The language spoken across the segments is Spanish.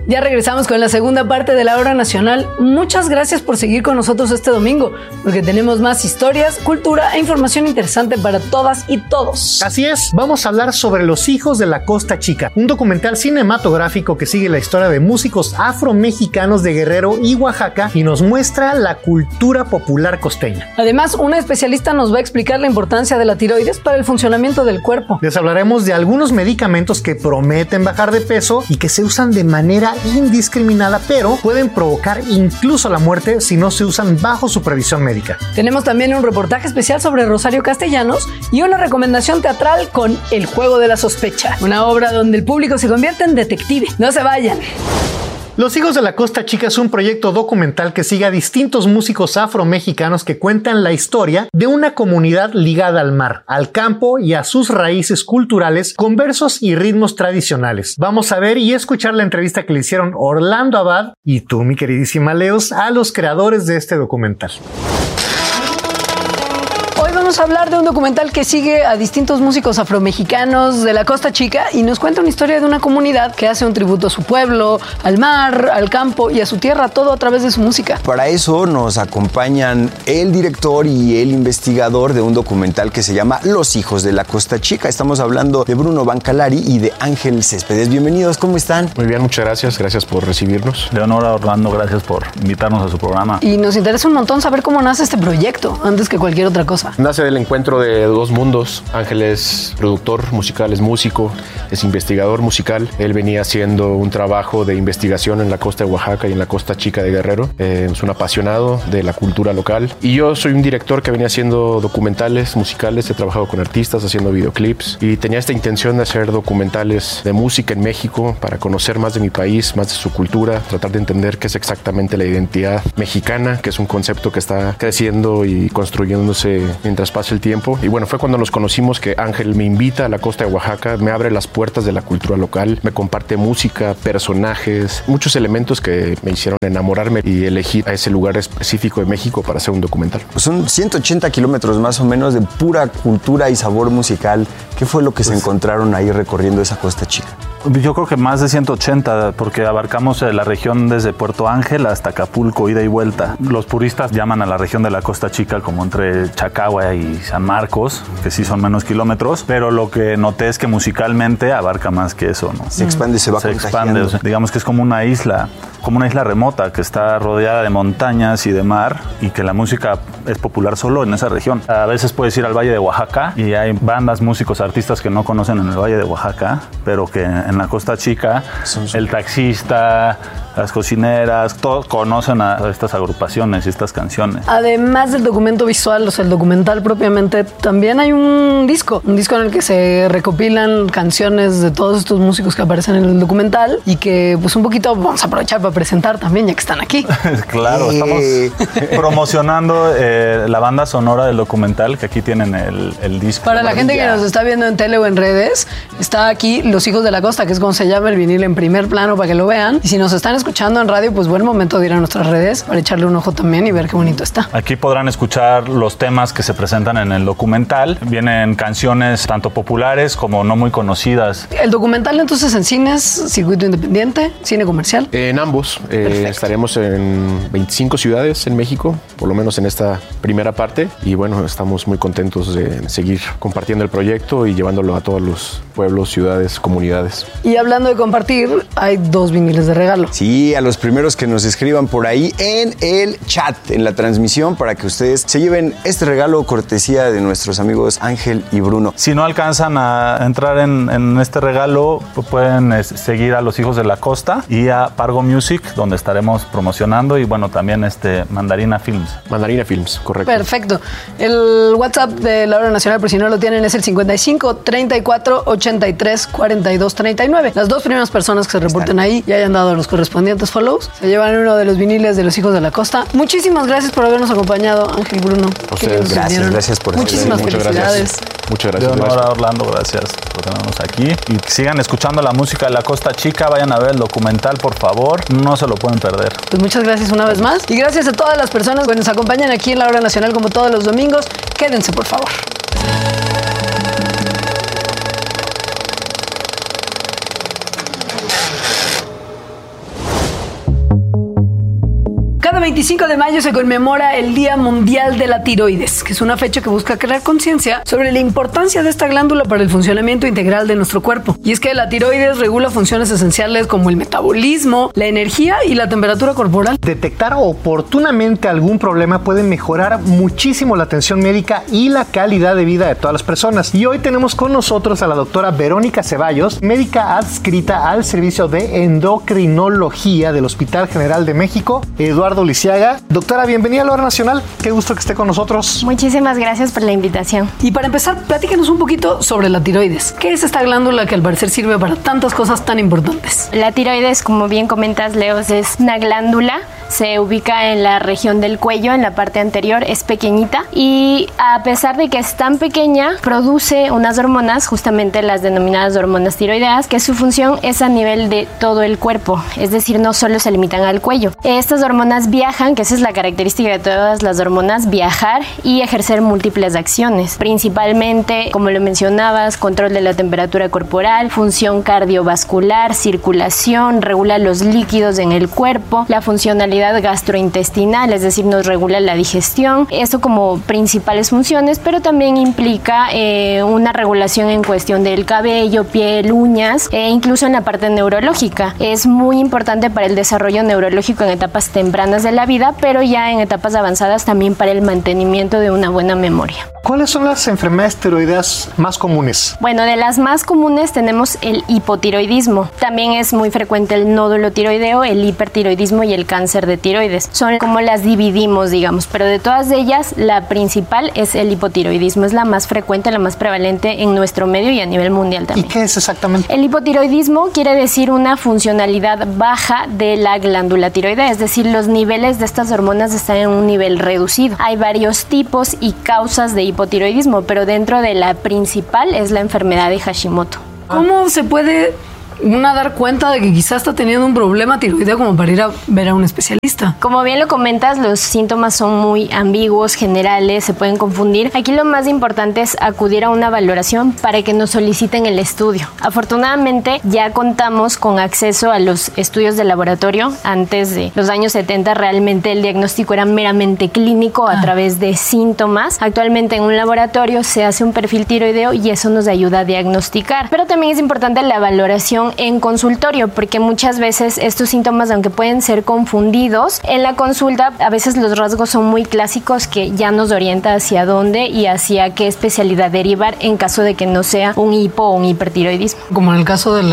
Ya regresamos con la segunda parte de la Hora Nacional. Muchas gracias por seguir con nosotros este domingo, porque tenemos más historias, cultura e información interesante para todas y todos. Así es, vamos a hablar sobre Los Hijos de la Costa Chica, un documental cinematográfico que sigue la historia de músicos afromexicanos de Guerrero y Oaxaca y nos muestra la cultura popular costeña. Además, una especialista nos va a explicar la importancia de la tiroides para el funcionamiento del cuerpo. Les hablaremos de algunos medicamentos que prometen bajar de peso y que se usan de manera indiscriminada, pero pueden provocar incluso la muerte si no se usan bajo supervisión médica. Tenemos también un reportaje especial sobre Rosario Castellanos y una recomendación teatral con El Juego de la Sospecha, una obra donde el público se convierte en detective. No se vayan. Los Hijos de la Costa Chica es un proyecto documental que sigue a distintos músicos afromexicanos que cuentan la historia de una comunidad ligada al mar, al campo y a sus raíces culturales con versos y ritmos tradicionales. Vamos a ver y escuchar la entrevista que le hicieron Orlando Abad y tú, mi queridísima Leos, a los creadores de este documental. Vamos a hablar de un documental que sigue a distintos músicos afromexicanos de la Costa Chica y nos cuenta una historia de una comunidad que hace un tributo a su pueblo, al mar, al campo y a su tierra, todo a través de su música. Para eso nos acompañan el director y el investigador de un documental que se llama Los Hijos de la Costa Chica. Estamos hablando de Bruno Bancalari y de Ángel Céspedes. Bienvenidos, ¿cómo están? Muy bien, muchas gracias. Gracias por recibirnos. Leonora, Orlando, gracias por invitarnos a su programa. Y nos interesa un montón saber cómo nace este proyecto, antes que cualquier otra cosa. Nace del encuentro de dos mundos. Ángel es productor musical, es músico, es investigador musical. Él venía haciendo un trabajo de investigación en la costa de Oaxaca y en la Costa Chica de Guerrero. Es un apasionado de la cultura local. Y yo soy un director que venía haciendo documentales musicales. He trabajado con artistas haciendo videoclips y tenía esta intención de hacer documentales de música en México para conocer más de mi país, más de su cultura, tratar de entender qué es exactamente la identidad mexicana, que es un concepto que está creciendo y construyéndose mientras pasa el tiempo. Y bueno, fue cuando nos conocimos que Ángel me invita a la costa de Oaxaca, me abre las puertas de la cultura local, me comparte música, personajes, muchos elementos que me hicieron enamorarme y elegir a ese lugar específico de México para hacer un documental. Pues son 180 kilómetros más o menos de pura cultura y sabor musical. ¿Qué fue lo que se encontraron ahí recorriendo esa Costa Chica? Yo creo que más de 180, porque abarcamos la región desde Puerto Ángel hasta Acapulco, ida y vuelta. Los puristas llaman a la región de la Costa Chica como entre Chacagua y San Marcos, que sí son menos kilómetros, pero lo que noté es que musicalmente abarca más que eso, ¿no? Se expande, se va contagiando. O sea, digamos que es como una isla remota que está rodeada de montañas y de mar y que la música es popular solo en esa región. A veces puedes ir al Valle de Oaxaca y hay bandas, músicos, artistas que no conocen en el Valle de Oaxaca, pero que en la Costa Chica el taxista, las cocineras, todos conocen a estas agrupaciones y estas canciones. Además del documento visual, o sea, el documental propiamente, también hay un disco en el que se recopilan canciones de todos estos músicos que aparecen en el documental y que pues un poquito vamos a aprovechar para presentar también, ya que están aquí. Claro, estamos promocionando la banda sonora del documental, que aquí tienen el disco. Para la gente que nos está viendo en tele o en redes, está aquí Los Hijos de la Costa, que es como se llama el vinil en primer plano para que lo vean. Y si nos están escuchando en radio, pues buen momento de ir a nuestras redes para echarle un ojo también y ver qué bonito está. Aquí podrán escuchar los temas que se presentan en el documental. Vienen canciones tanto populares como no muy conocidas. El documental entonces en cines, circuito independiente, cine comercial. En ambos. Estaremos en 25 ciudades en México, por lo menos en esta primera parte. Y bueno, estamos muy contentos de seguir compartiendo el proyecto y llevándolo a todos los pueblos, ciudades, comunidades. Y hablando de compartir, hay 2 viniles de regalo. Sí, a los primeros que nos escriban por ahí en el chat, en la transmisión, para que ustedes se lleven este regalo cortesía de nuestros amigos Ángel y Bruno. Si no alcanzan a entrar en este regalo, pueden seguir a Los Hijos de la Costa y a Pargo Music, donde estaremos promocionando, y bueno, también Mandarina Films. Mandarina Films, correcto. Perfecto. El WhatsApp de la Hora Nacional, por si no lo tienen, es el 55 34 83 42 39. Las 2 primeras personas que se reporten ahí y hayan dado los correspondientes follows se llevan uno de los viniles de Los Hijos de la Costa. Muchísimas gracias por habernos acompañado, Ángel y Bruno. Gracias por muchísimas felicidades. Muchas gracias. Leonora, Orlando, gracias por tenernos aquí. Y sigan escuchando la música de la Costa Chica. Vayan a ver el documental, por favor. No se lo pueden perder. Pues muchas gracias una vez más. Y gracias a todas las personas que nos acompañan aquí en la Hora Nacional como todos los domingos. Quédense, por favor. sábado 25 de mayo se conmemora el Día Mundial de la Tiroides, que es una fecha que busca crear conciencia sobre la importancia de esta glándula para el funcionamiento integral de nuestro cuerpo. Y es que la tiroides regula funciones esenciales como el metabolismo, la energía y la temperatura corporal. Detectar oportunamente algún problema puede mejorar muchísimo la atención médica y la calidad de vida de todas las personas. Y hoy tenemos con nosotros a la doctora Verónica Ceballos, médica adscrita al Servicio de Endocrinología del Hospital General de México, Eduardo Lisiaga. Doctora, bienvenida a la Hora Nacional. Qué gusto que esté con nosotros. Muchísimas gracias por la invitación. Y para empezar, platícanos un poquito sobre la tiroides. ¿Qué es esta glándula que al parecer sirve para tantas cosas tan importantes? La tiroides, como bien comentas, Leos, es una glándula. Se ubica en la región del cuello, en la parte anterior, es pequeñita y a pesar de que es tan pequeña, produce unas hormonas, justamente las denominadas hormonas tiroideas, que su función es a nivel de todo el cuerpo, es decir, no solo se limitan al cuello. Estas hormonas viajan, que esa es la característica de todas las hormonas, viajar y ejercer múltiples acciones, principalmente, como lo mencionabas, control de la temperatura corporal, función cardiovascular, circulación, regula los líquidos en el cuerpo, la funcionalidad gastrointestinal, es decir, nos regula la digestión. Esto como principales funciones, pero también implica una regulación en cuestión del cabello, piel, uñas e incluso en la parte neurológica. Es muy importante para el desarrollo neurológico en etapas tempranas de la vida, pero ya en etapas avanzadas también para el mantenimiento de una buena memoria. ¿Cuáles son las enfermedades tiroideas más comunes? Bueno, de las más comunes tenemos el hipotiroidismo. También es muy frecuente el nódulo tiroideo, el hipertiroidismo y el cáncer de tiroides. Son como las dividimos, digamos, pero de todas ellas, la principal es el hipotiroidismo. Es la más frecuente, la más prevalente en nuestro medio y a nivel mundial también. ¿Y qué es exactamente? El hipotiroidismo quiere decir una funcionalidad baja de la glándula tiroidea, es decir, los niveles de estas hormonas están en un nivel reducido. Hay varios tipos y causas de hipotiroidismo, pero dentro de la principal es la enfermedad de Hashimoto. ¿Cómo se puede dar cuenta de que quizás está teniendo un problema tiroideo como para ir a ver a un especialista? Como bien lo comentas, los síntomas son muy ambiguos, generales, se pueden confundir. Aquí lo más importante es acudir a una valoración para que nos soliciten el estudio. Afortunadamente ya contamos con acceso a los estudios de laboratorio. Antes de los años 70 realmente el diagnóstico era meramente clínico a través de síntomas. Actualmente en un laboratorio se hace un perfil tiroideo y eso nos ayuda a diagnosticar. Pero también es importante la valoración en consultorio, porque muchas veces estos síntomas, aunque pueden ser confundidos, en la consulta a veces los rasgos son muy clásicos que ya nos orienta hacia dónde y hacia qué especialidad derivar en caso de que no sea un hipo o un hipertiroidismo. Como en el caso del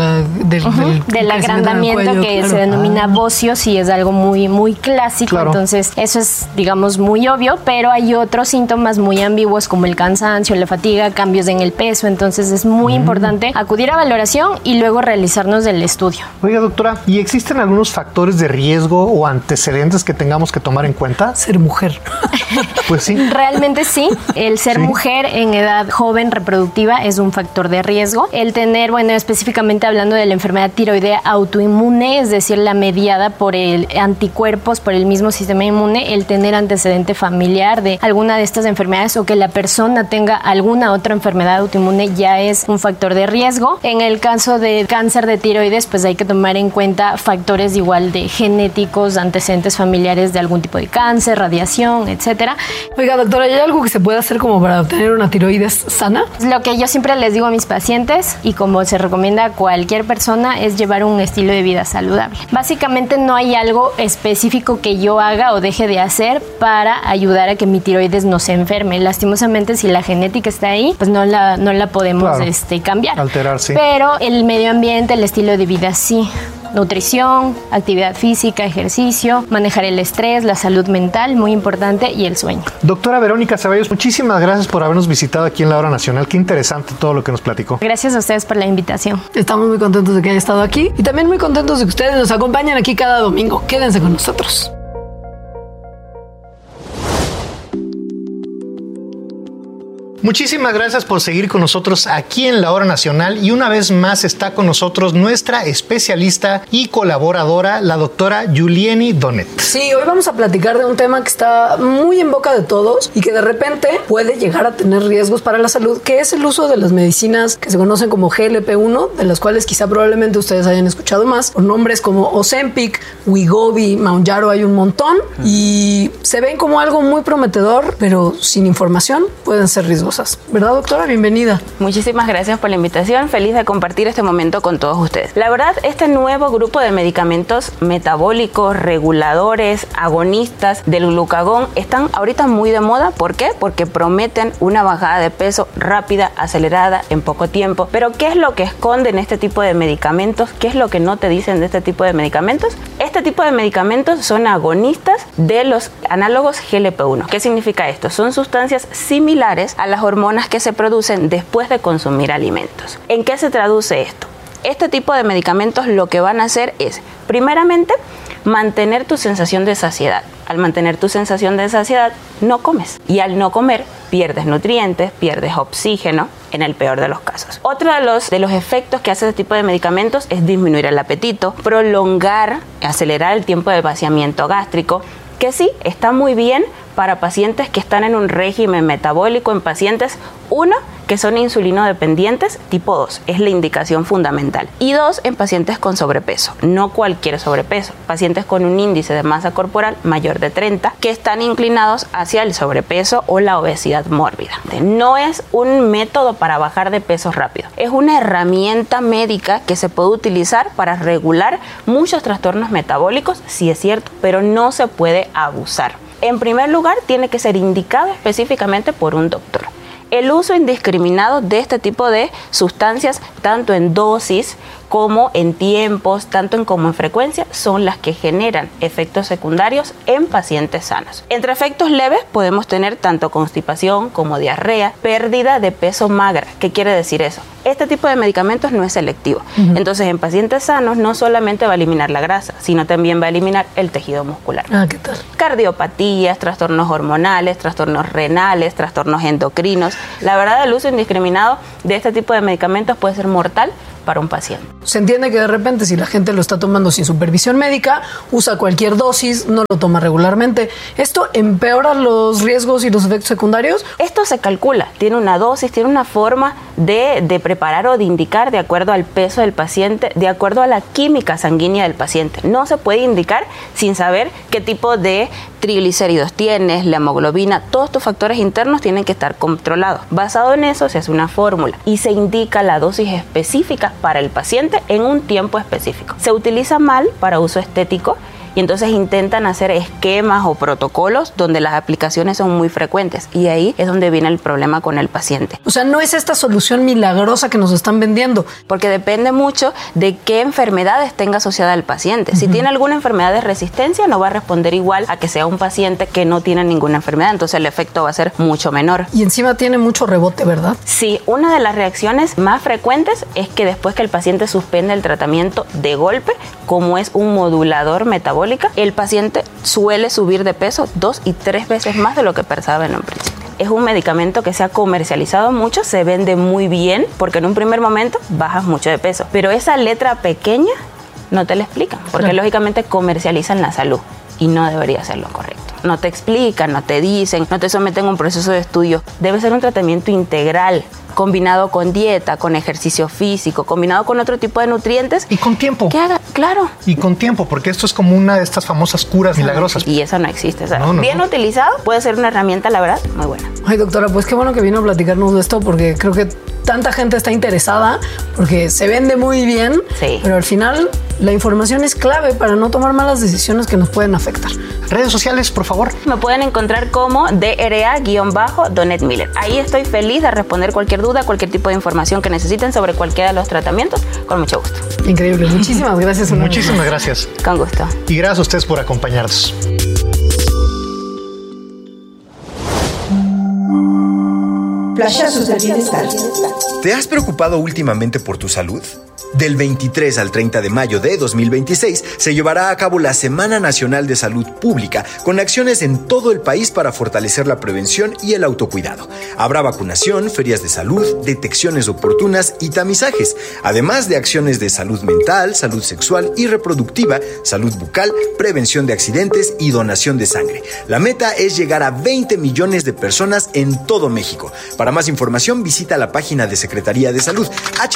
agrandamiento cuello, que claro. se denomina bocio, sí es algo muy, muy clásico, Claro. Entonces eso es, digamos, muy obvio, pero hay otros síntomas muy ambiguos como el cansancio, la fatiga, cambios en el peso, entonces es muy importante acudir a valoración y luego realizarnos del estudio. Oiga, doctora, ¿y existen algunos factores de riesgo o antecedentes que tengamos que tomar en cuenta? Ser mujer. Pues sí. Realmente sí, el ser mujer en edad joven reproductiva es un factor de riesgo. El tener, bueno, específicamente hablando de la enfermedad tiroidea autoinmune, es decir, la mediada por el anticuerpos, por el mismo sistema inmune, el tener antecedente familiar de alguna de estas enfermedades o que la persona tenga alguna otra enfermedad autoinmune ya es un factor de riesgo. En el caso del cáncer de tiroides, pues hay que tomar en cuenta factores igual de genéticos, antecedentes familiares de algún tipo de cáncer, radiación, etcétera. Oiga, doctora, ¿hay algo que se puede hacer como para obtener una tiroides sana? Lo que yo siempre les digo a mis pacientes y como se recomienda a cualquier persona es llevar un estilo de vida saludable. Básicamente no hay algo específico que yo haga o deje de hacer para ayudar a que mi tiroides no se enferme. Lastimosamente, si la genética está ahí, pues no la podemos cambiar. Alterar, sí. Pero el medio ambiente, el estilo de vida sí. Nutrición, actividad física, ejercicio, manejar el estrés, la salud mental, muy importante, y el sueño. Doctora Verónica Ceballos, muchísimas gracias por habernos visitado aquí en la Hora Nacional. Qué interesante todo lo que nos platicó. Gracias a ustedes por la invitación. Estamos muy contentos de que haya estado aquí y también muy contentos de que ustedes nos acompañen aquí cada domingo. Quédense con nosotros. Muchísimas gracias por seguir con nosotros aquí en La Hora Nacional y una vez más está con nosotros nuestra especialista y colaboradora, la doctora Julieni Donet. Sí, hoy vamos a platicar de un tema que está muy en boca de todos y que de repente puede llegar a tener riesgos para la salud, que es el uso de las medicinas que se conocen como GLP-1, de las cuales quizá probablemente ustedes hayan escuchado más, por nombres como Ozempic, Wegovy, Mounjaro, hay un montón y se ven como algo muy prometedor, pero sin información pueden ser riesgosas. ¿Verdad, doctora? Bienvenida. Muchísimas gracias por la invitación. Feliz de compartir este momento con todos ustedes. La verdad, este nuevo grupo de medicamentos metabólicos, reguladores, agonistas del glucagón están ahorita muy de moda. ¿Por qué? Porque prometen una bajada de peso rápida, acelerada, en poco tiempo. Pero ¿qué es lo que esconden este tipo de medicamentos? ¿Qué es lo que no te dicen de este tipo de medicamentos? Este tipo de medicamentos son agonistas de los análogos GLP-1. ¿Qué significa esto? Son sustancias similares a las hormonas que se producen después de consumir alimentos. ¿En qué se traduce esto? Este tipo de medicamentos lo que van a hacer es, primeramente, mantener tu sensación de saciedad. Al mantener tu sensación de saciedad, no comes. Y al no comer, pierdes nutrientes, pierdes oxígeno, en el peor de los casos. Otro de los efectos que hace este tipo de medicamentos es disminuir el apetito, prolongar, acelerar el tiempo de vaciamiento gástrico, que sí, está muy bien para pacientes que están en un régimen metabólico, en pacientes, 1, que son insulinodependientes, tipo 2, es la indicación fundamental. Y 2, en pacientes con sobrepeso, no cualquier sobrepeso, pacientes con un índice de masa corporal mayor de 30, que están inclinados hacia el sobrepeso o la obesidad mórbida. No es un método para bajar de peso rápido, es una herramienta médica que se puede utilizar para regular muchos trastornos metabólicos, sí es cierto, pero no se puede abusar. En primer lugar, tiene que ser indicado específicamente por un doctor. El uso indiscriminado de este tipo de sustancias, tanto en dosis como en tiempos, tanto como en frecuencia, son las que generan efectos secundarios en pacientes sanos. Entre efectos leves podemos tener tanto constipación como diarrea, pérdida de peso magra. ¿Qué quiere decir eso? Este tipo de medicamentos no es selectivo. Entonces, en pacientes sanos no solamente va a eliminar la grasa, sino también va a eliminar el tejido muscular. ¿Qué tal? Cardiopatías, trastornos hormonales, trastornos renales, trastornos endocrinos. La verdad, el uso indiscriminado de este tipo de medicamentos puede ser mortal para un paciente. Se entiende que de repente si la gente lo está tomando sin supervisión médica, usa cualquier dosis, no lo toma regularmente. ¿Esto empeora los riesgos y los efectos secundarios? Esto se calcula, tiene una dosis, tiene una forma de preparar o de indicar de acuerdo al peso del paciente, de acuerdo a la química sanguínea del paciente. No se puede indicar sin saber qué tipo de triglicéridos tienes, la hemoglobina, todos tus factores internos tienen que estar controlados. Basado en eso se hace una fórmula y se indica la dosis específica para el paciente en un tiempo específico. Se utiliza mal para uso estético y entonces intentan hacer esquemas o protocolos donde las aplicaciones son muy frecuentes y ahí es donde viene el problema con el paciente. O sea, no es esta solución milagrosa que nos están vendiendo. Porque depende mucho de qué enfermedades tenga asociada el paciente. Si tiene alguna enfermedad de resistencia, no va a responder igual a que sea un paciente que no tiene ninguna enfermedad, entonces el efecto va a ser mucho menor. Y encima tiene mucho rebote, ¿verdad? Sí, una de las reacciones más frecuentes es que después que el paciente suspende el tratamiento de golpe, como es un modulador metabólico, el paciente suele subir de peso 2 y 3 veces más de lo que pensaba en un principio. Es un medicamento que se ha comercializado mucho, se vende muy bien, porque en un primer momento bajas mucho de peso. Pero esa letra pequeña no te la explican, porque lógicamente comercializan la salud y no debería ser lo correcto. No te explican, no te dicen, no te someten a un proceso de estudio. Debe ser un tratamiento integral, combinado con dieta, con ejercicio físico, combinado con otro tipo de nutrientes. Y con tiempo. Que haga, claro. Y con tiempo, porque esto es como una de estas famosas curas milagrosas. Y eso no existe. O sea, bien utilizado puede ser una herramienta, la verdad, muy buena. Ay, doctora, pues qué bueno que vino a platicarnos de esto, porque creo que tanta gente está interesada, porque se vende muy bien, sí, pero al final la información es clave para no tomar malas decisiones que nos pueden afectar. Redes sociales, por favor. Me pueden encontrar como DRA_Donet Miller. Ahí estoy feliz de responder cualquier duda, cualquier tipo de información que necesiten sobre cualquiera de los tratamientos, con mucho gusto. Increíble, muchísimas gracias. Muchísimas gracias. Con gusto. Y gracias a ustedes por acompañarnos. Flashazos del bienestar. ¿Te has preocupado últimamente por tu salud? Del 23 al 30 de mayo de 2026 se llevará a cabo la Semana Nacional de Salud Pública, con acciones en todo el país para fortalecer la prevención y el autocuidado. Habrá vacunación, ferias de salud, detecciones oportunas y tamizajes, además de acciones de salud mental, salud sexual y reproductiva, salud bucal, prevención de accidentes y donación de sangre. La meta es llegar a 20 millones de personas en todo México. Para más información visita la página de Secretaría de Salud,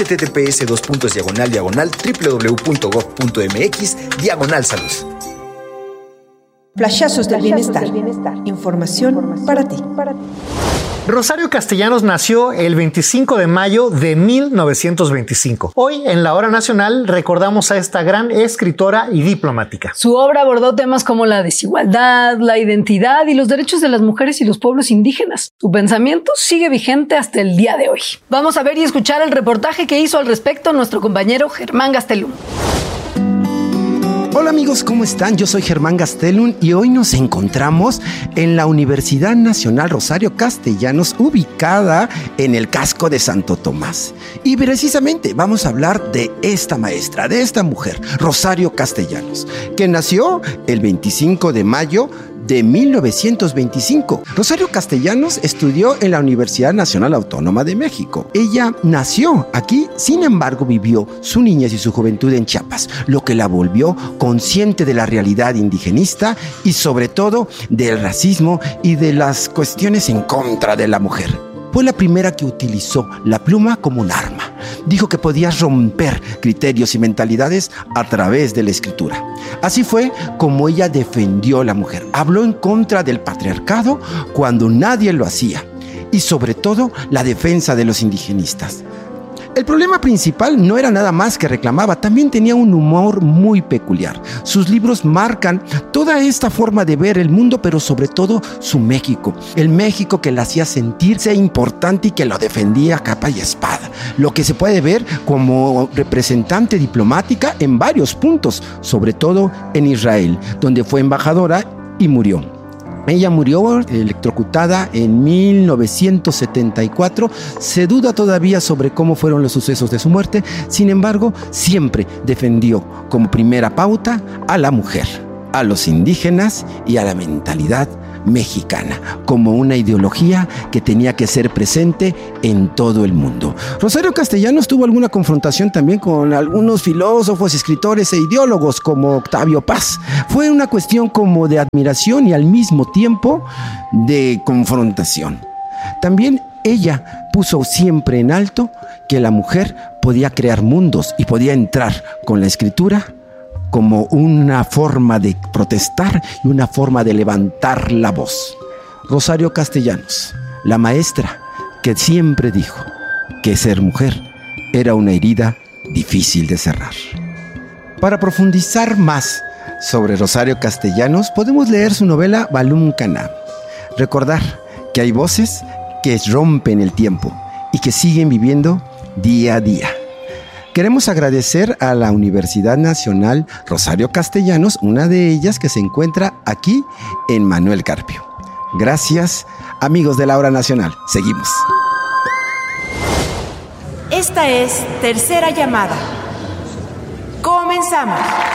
https://www.gov.mx/salud. Flashazos del bienestar. Información para ti. Rosario Castellanos nació el 25 de mayo de 1925. Hoy, en la Hora Nacional, recordamos a esta gran escritora y diplomática. Su obra abordó temas como la desigualdad, la identidad y los derechos de las mujeres y los pueblos indígenas. Su pensamiento sigue vigente hasta el día de hoy. Vamos a ver y escuchar el reportaje que hizo al respecto nuestro compañero Germán Gastelum. Hola amigos, ¿cómo están? Yo soy Germán Gastelum y hoy nos encontramos en la Universidad Nacional Rosario Castellanos, ubicada en el casco de Santo Tomás. Y precisamente vamos a hablar de esta maestra, de esta mujer, Rosario Castellanos, que nació el 25 de mayo de 1925. Rosario Castellanos estudió en la Universidad Nacional Autónoma de México. Ella nació aquí, sin embargo vivió su niñez y su juventud en Chiapas, lo que la volvió consciente de la realidad indigenista y sobre todo del racismo y de las cuestiones en contra de la mujer. Fue la primera que utilizó la pluma como un arma. Dijo que podía romper criterios y mentalidades a través de la escritura. Así fue como ella defendió a la mujer. Habló en contra del patriarcado cuando nadie lo hacía. Y sobre todo, la defensa de los indigenistas. El problema principal no era nada más que reclamaba, también tenía un humor muy peculiar. Sus libros marcan toda esta forma de ver el mundo, pero sobre todo su México. El México que la hacía sentirse importante y que lo defendía a capa y espada. Lo que se puede ver como representante diplomática en varios puntos, sobre todo en Israel, donde fue embajadora y murió. Ella murió electrocutada en 1974. Se duda todavía sobre cómo fueron los sucesos de su muerte. Sin embargo, siempre defendió como primera pauta a la mujer, a los indígenas y a la mentalidad mexicana, como una ideología que tenía que ser presente en todo el mundo. Rosario Castellanos tuvo alguna confrontación también con algunos filósofos, escritores e ideólogos como Octavio Paz. Fue una cuestión como de admiración y al mismo tiempo de confrontación. También ella puso siempre en alto que la mujer podía crear mundos y podía entrar con la escritura como una forma de protestar y una forma de levantar la voz. Rosario Castellanos, la maestra que siempre dijo que ser mujer era una herida difícil de cerrar. Para profundizar más sobre Rosario Castellanos, podemos leer su novela Balum Caná. Recordar que hay voces que rompen el tiempo y que siguen viviendo día a día. Queremos agradecer a la Universidad Nacional Rosario Castellanos, una de ellas que se encuentra aquí en Manuel Carpio. Gracias, amigos de la Hora Nacional. Seguimos. Esta es Tercera Llamada. Comenzamos.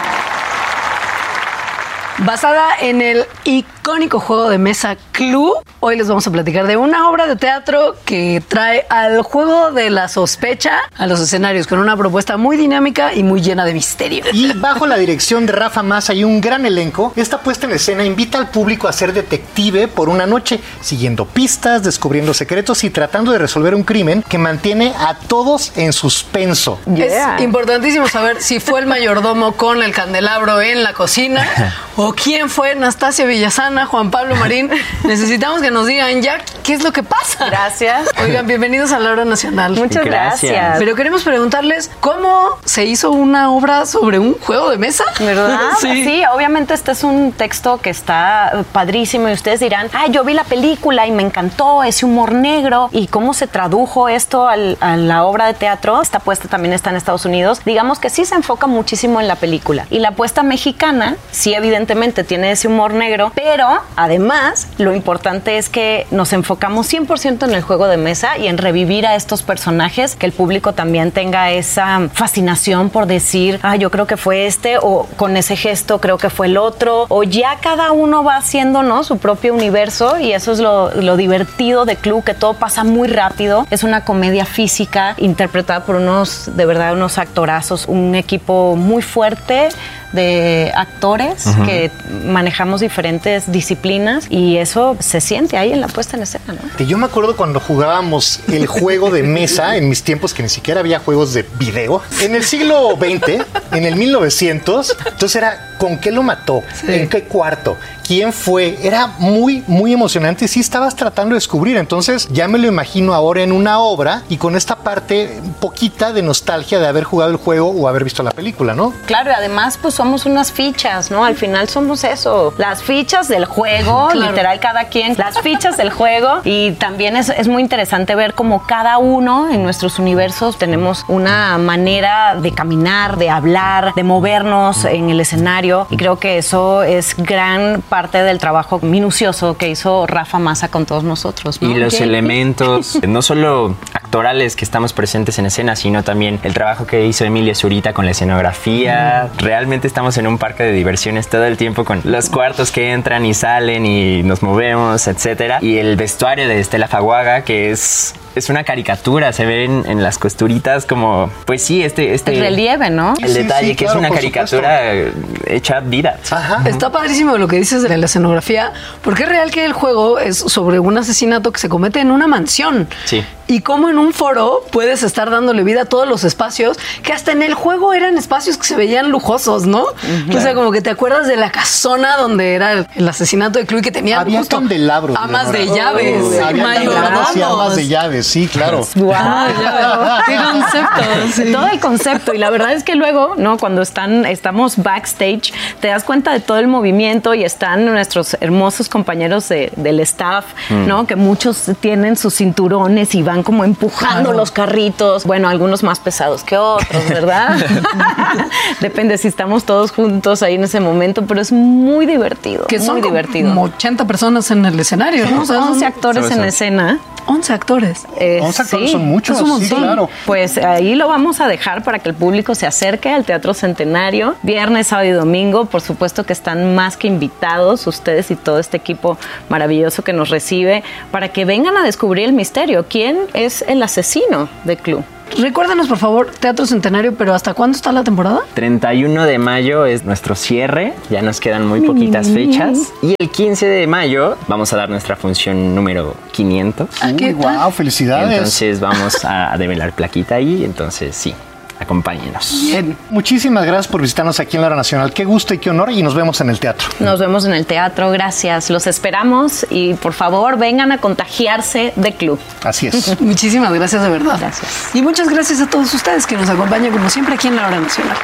Basada en el icónico juego de mesa Clue, hoy les vamos a platicar de una obra de teatro que trae al juego de la sospecha a los escenarios con una propuesta muy dinámica y muy llena de misterio. Y bajo la dirección de Rafa Massa y un gran elenco, esta puesta en escena invita al público a ser detective por una noche, siguiendo pistas, descubriendo secretos y tratando de resolver un crimen que mantiene a todos en suspenso. Es importantísimo saber si fue el mayordomo con el candelabro en la cocina o quién fue Anastasia Villasana, Juan Pablo Marín. Necesitamos que nos digan ya qué es lo que pasa. Gracias. Oigan, bienvenidos a la Hora Nacional. Muchas gracias. Pero queremos preguntarles cómo se hizo una obra sobre un juego de mesa. ¿Verdad? Sí, Obviamente este es un texto que está padrísimo y ustedes dirán, yo vi la película y me encantó ese humor negro. ¿Y cómo se tradujo esto a la obra de teatro? Esta apuesta también está en Estados Unidos. Digamos que sí se enfoca muchísimo en la película. Y la apuesta mexicana, sí, evidentemente tiene ese humor negro, pero además lo importante es que nos enfocamos enfocamos 100% en el juego de mesa y en revivir a estos personajes, que el público también tenga esa fascinación por decir, yo creo que fue este, o con ese gesto creo que fue el otro, o ya cada uno va haciendo, ¿no?, su propio universo, y eso es lo divertido de Clue, que todo pasa muy rápido. Es una comedia física interpretada por unos actorazos, un equipo muy fuerte de actores que manejamos diferentes disciplinas, y eso se siente ahí en la puesta en escena, ¿no? Yo me acuerdo cuando jugábamos el juego de mesa en mis tiempos, que ni siquiera había juegos de video. En el siglo XX, en el 1900, entonces era ¿con qué lo mató? Sí. ¿En qué cuarto? ¿Quién fue? Era muy, muy emocionante y sí estabas tratando de descubrir. Entonces ya me lo imagino ahora en una obra y con esta parte poquita de nostalgia de haber jugado el juego o haber visto la película, ¿no? Claro, y además pues somos unas fichas, ¿no? Al final somos eso, las fichas del juego, claro. Literal cada quien, las fichas del juego, y también es muy interesante ver cómo cada uno en nuestros universos tenemos una manera de caminar, de hablar, de movernos en el escenario, y creo que eso es gran parte del trabajo minucioso que hizo Rafa Massa con todos nosotros, ¿no? Y los elementos, no solo actorales que estamos presentes en escena, sino también el trabajo que hizo Emilia Zurita con la escenografía. Realmente estamos en un parque de diversiones todo el tiempo con los cuartos que entran y salen y nos movemos, etcétera. Y el vestuario de Estela Faguaga, que es una caricatura, se ven en las costuritas como, pues sí, el relieve, ¿no? El detalle, que claro, es una caricatura hecha vida. Ajá. Está padrísimo lo que dices de la escenografía, porque es real que el juego es sobre un asesinato que se comete en una mansión. Sí. Y cómo en un foro puedes estar dándole vida a todos los espacios, que hasta en el juego eran espacios que se veían lujosos, ¿no? O sea, como que te acuerdas de la casona donde era el asesinato de Clue, que tenía había justo candelabros, amas de llaves, amas de llaves, sí, claro. ¡Wow! ¡Qué concepto! Sí. Todo el concepto. Y la verdad es que luego, ¿no?, cuando estamos backstage, te das cuenta de todo el movimiento y están nuestros hermosos compañeros del staff, ¿no?, que muchos tienen sus cinturones y van como empujando los carritos. Bueno, algunos más pesados que otros, ¿verdad? Depende si estamos todos juntos ahí en ese momento, pero es muy divertido. Que son muy divertido. Como 80 personas en el escenario, ¿no? O sea, 11 actores en escena. 11 actores. 11 actores son muchos, sí, claro. Pues ahí lo vamos a dejar para que el público se acerque al Teatro Centenario. Viernes, sábado y domingo, por supuesto que están más que invitados ustedes y todo este equipo maravilloso que nos recibe, para que vengan a descubrir el misterio. ¿Quién es el asesino de Clue? Recuérdanos, por favor, Teatro Centenario, pero ¿hasta cuándo está la temporada? 31 de mayo es nuestro cierre, ya nos quedan muy poquitas fechas. Y el 15 de mayo vamos a dar nuestra función número 500. ¡Qué guau! ¡Felicidades! Entonces vamos a develar plaquita ahí, entonces sí. Acompáñenos. Bien. Muchísimas gracias por visitarnos aquí en la Hora Nacional. Qué gusto y qué honor, y nos vemos en el teatro. Nos vemos en el teatro, gracias. Los esperamos y por favor vengan a contagiarse de Clue. Así es. Muchísimas gracias, de verdad. Gracias. Y muchas gracias a todos ustedes que nos acompañan como siempre aquí en la Hora Nacional.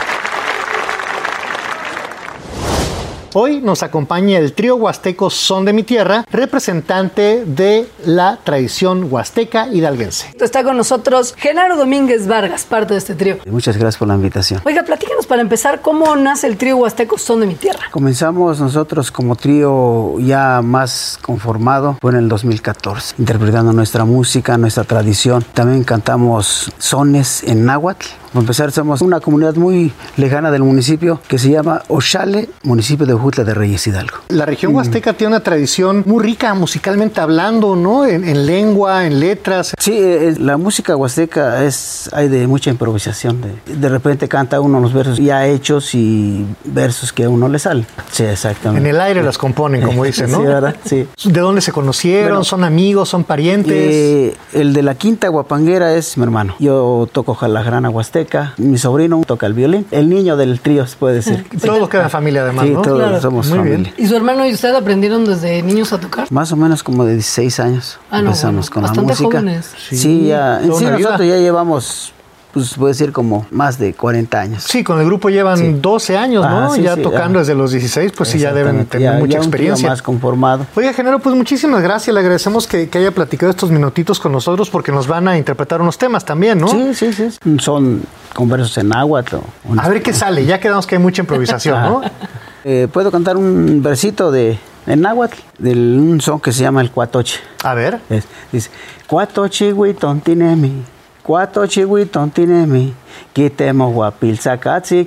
Hoy nos acompaña el trío huasteco Son de mi Tierra, representante de la tradición huasteca hidalguense. Está con nosotros Genaro Domínguez Vargas, parte de este trío. Muchas gracias por la invitación. Oiga, platícanos para empezar, ¿cómo nace el trío huasteco Son de mi Tierra? Comenzamos nosotros como trío ya más conformado, fue en el 2014, interpretando nuestra música, nuestra tradición. También cantamos sones en náhuatl. Para empezar, somos una comunidad muy lejana del municipio que se llama Oxale, municipio de Ojutla de Reyes, Hidalgo. La región huasteca tiene una tradición muy rica musicalmente hablando, ¿no? En lengua, en letras. Sí, la música huasteca hay de mucha improvisación. De repente canta uno los versos ya hechos y versos que a uno le salen. Sí, exactamente. En el aire las componen, como dicen, ¿no? Sí, ¿verdad? Sí. ¿De dónde se conocieron? Bueno, ¿son amigos? ¿Son parientes? El de la quinta guapanguera es mi hermano. Yo toco jalagrana huasteca. Mi sobrino toca el violín. El niño del trío, se puede decir. Todos quedan familia además, sí, ¿no? Todos claro. Somos muy familia. Bien. ¿Y su hermano y usted aprendieron desde niños a tocar? Más o menos como de 16 años. Empezamos con la música. Jóvenes. Sí, ya. En sí, nosotros ya llevamos, pues puedo decir, como más de 40 años. Sí, con el grupo llevan 12 años, ¿no? Sí, ya tocando desde los 16, pues sí, ya deben tener mucha experiencia. Más conformado. Oiga, Genaro, pues muchísimas gracias. Le agradecemos que haya platicado estos minutitos con nosotros, porque nos van a interpretar unos temas también, ¿no? Sí. Son con versos en náhuatl. A ver qué sale. Ya quedamos que hay mucha improvisación, ¿no? Puedo cantar un versito de en náhuatl, un son que se llama el cuatoche. A ver. Dice, cuatoche huitontinemi, cuatoche huitontinemi, quitemo huapilzacatzi,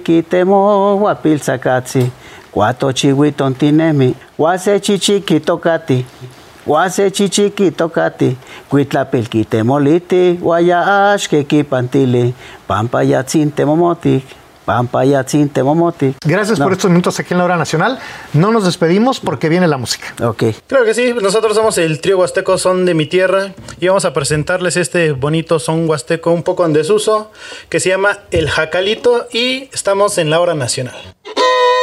cuatoche huitontinemi, guase chichiquitocati. Guase chichiquitocati, cuitlapilquitemoliti, guayaaxquequipantili, pampayatzin temomotic. Gracias por estos minutos aquí en la Hora Nacional. No nos despedimos porque viene la música. Ok. Claro que sí, nosotros somos el trío huasteco Son de mi Tierra y vamos a presentarles este bonito son huasteco un poco en desuso que se llama El Jacalito y estamos en la Hora Nacional.